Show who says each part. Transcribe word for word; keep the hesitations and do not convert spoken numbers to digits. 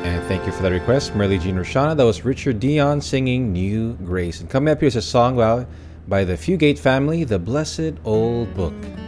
Speaker 1: And thank you for that request, Merly Jean Roshana. That was Richard Dion singing New Grace. And coming up here is a song by, by the Fugate family, The Blessed Old Book.